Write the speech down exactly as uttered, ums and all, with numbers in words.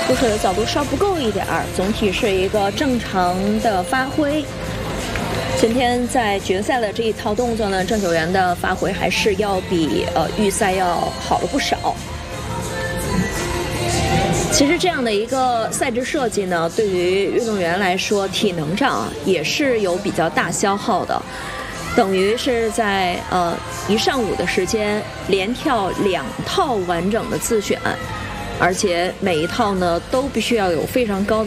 出水的角度稍不够一点儿，总体是一个正常的发挥。今天在决赛的这一套动作呢，郑九元的发挥还是要比呃预赛要好了不少。其实这样的一个赛制设计呢，对于运动员来说，体能上啊也是有比较大消耗的，等于是在呃一上午的时间连跳两套完整的自选，而且每一套呢都必须要有非常高的